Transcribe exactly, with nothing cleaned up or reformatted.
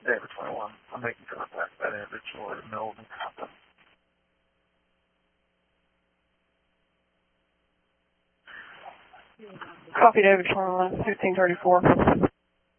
David twenty-one. I'm making contact with that individual at Milton. Copy, David twenty-one, fifteen thirty-four.